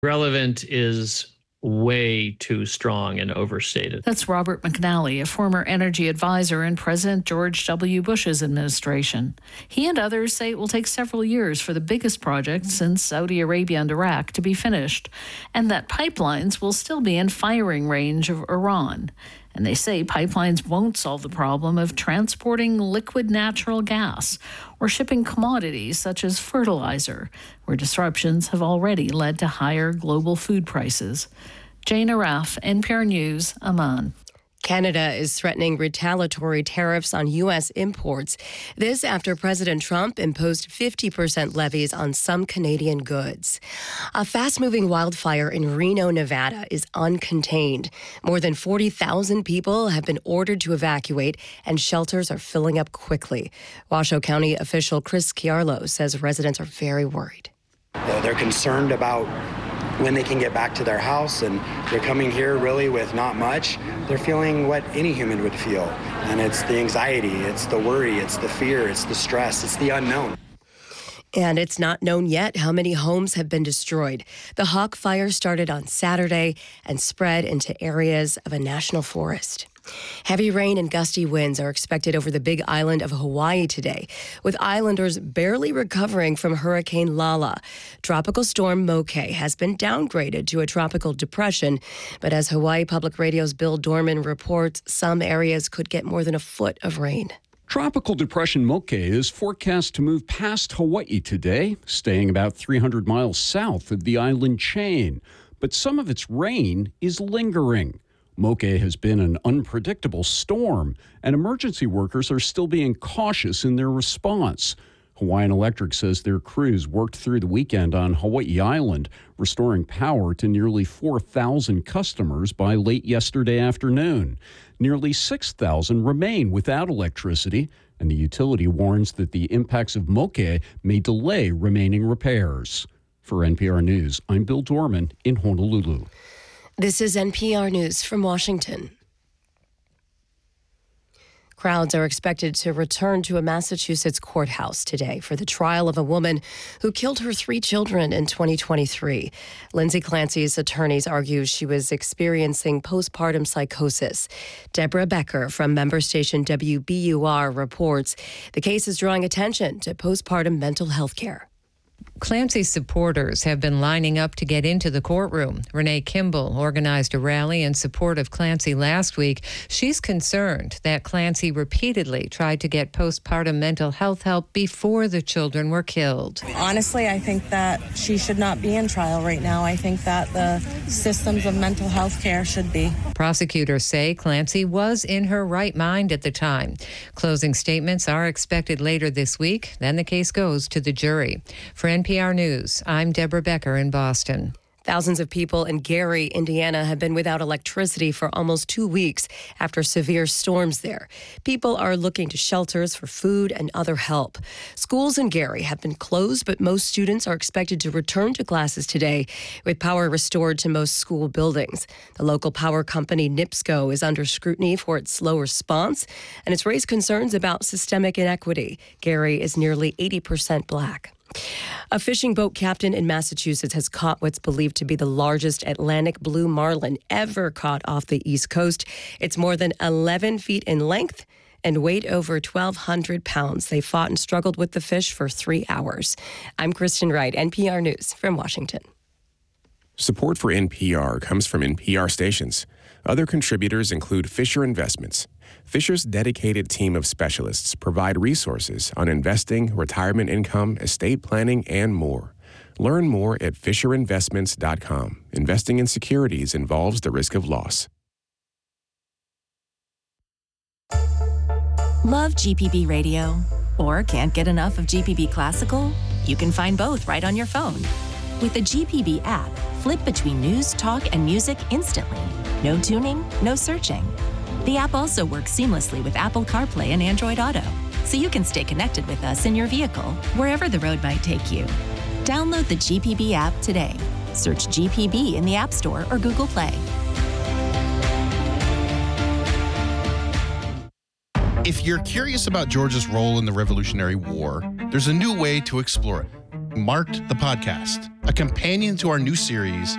Relevant is way too strong and overstated. That's Robert McNally, a former energy advisor in President George W. Bush's administration. He and others say it will take several years for the biggest project since Saudi Arabia and Iraq to be finished, and that pipelines will still be in firing range of Iran. And they say pipelines won't solve the problem of transporting liquid natural gas or shipping commodities such as fertilizer, where disruptions have already led to higher global food prices. Jane Araf, NPR News, Amman. Canada is threatening retaliatory tariffs on U.S. imports. This after President Trump imposed 50% levies on some Canadian goods. A fast-moving wildfire in Reno, Nevada is uncontained. More than 40,000 people have been ordered to evacuate, and shelters are filling up quickly. Washoe County official Chris Chiarlo says residents are very worried. They're concerned about when they can get back to their house, and they're coming here really with not much. They're feeling what any human would feel, and it's the anxiety, it's the worry, it's the fear, it's the stress, it's the unknown. And it's not known yet how many homes have been destroyed. The Hawk Fire started on Saturday and spread into areas of a national forest. Heavy rain and gusty winds are expected over the Big Island of Hawaii today, with islanders barely recovering from Hurricane Lala. Tropical storm Moke has been downgraded to a tropical depression, but as Hawaii Public Radio's Bill Dorman reports, some areas could get more than a foot of rain. Tropical Depression Moke is forecast to move past Hawaii today, staying about 300 miles south of the island chain. But some of its rain is lingering. Moke has been an unpredictable storm, and emergency workers are still being cautious in their response. Hawaiian Electric says their crews worked through the weekend on Hawaii Island, restoring power to nearly 4,000 customers by late yesterday afternoon. Nearly 6,000 remain without electricity, and the utility warns that the impacts of Moke may delay remaining repairs. For NPR News, I'm Bill Dorman in Honolulu. This is NPR News from Washington. Crowds are expected to return to a Massachusetts courthouse today for the trial of a woman who killed her 3 children in 2023. Lindsay Clancy's attorneys argue she was experiencing postpartum psychosis. Deborah Becker from member station WBUR reports the case is drawing attention to postpartum mental health care. Clancy's supporters have been lining up to get into the courtroom. Renee Kimball organized a rally in support of Clancy last week. She's concerned that Clancy repeatedly tried to get postpartum mental health help before the children were killed. Honestly, I think that she should not be in trial right now. I think that the systems of mental health care should be. Prosecutors say Clancy was in her right mind at the time. Closing statements are expected later this week. Then the case goes to the jury. For NPR News, I'm Deborah Becker in Boston. Thousands of people in Gary, Indiana, have been without electricity for almost 2 weeks after severe storms there. People are looking to shelters for food and other help. Schools in Gary have been closed, but most students are expected to return to classes today with power restored to most school buildings. The local power company NIPSCO is under scrutiny for its slow response, and it's raised concerns about systemic inequity. Gary is nearly 80% Black. A fishing boat captain in Massachusetts has caught what's believed to be the largest Atlantic blue marlin ever caught off the East Coast. It's more than 11 feet in length and weighed over 1,200 pounds. They fought and struggled with the fish for 3 hours. I'm Kristen Wright, NPR News from Washington. Support for NPR comes from NPR stations. Other contributors include Fisher Investments. Fisher's dedicated team of specialists provide resources on investing, retirement income, estate planning, and more. Learn more at FisherInvestments.com. Investing in securities involves the risk of loss. Love GPB Radio? Or can't get enough of GPB Classical? You can find both right on your phone. With the GPB app, flip between news, talk, and music instantly. No tuning, no searching. The app also works seamlessly with Apple CarPlay and Android Auto, so you can stay connected with us in your vehicle, wherever the road might take you. Download the GPB app today. Search GPB in the App Store or Google Play. If you're curious about Georgia's role in the Revolutionary War, there's a new way to explore it. Marked the Podcast, a companion to our new series,